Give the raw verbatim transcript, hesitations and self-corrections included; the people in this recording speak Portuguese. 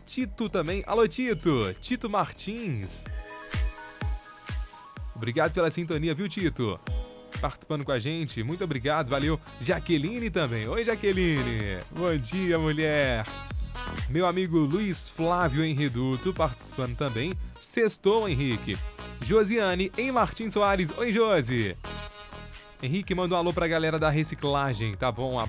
Tito também. Alô, Tito. Tito Martins. Obrigado pela sintonia, viu, Tito? Participando com a gente. Muito obrigado, valeu. Jaqueline também. Oi, Jaqueline. Bom dia, mulher. Meu amigo Luiz Flávio em Reduto participando também. Sextou, Henrique. Josiane em Martins Soares. Oi, Josi. Henrique, manda um alô pra galera da reciclagem, tá bom? Um abraço.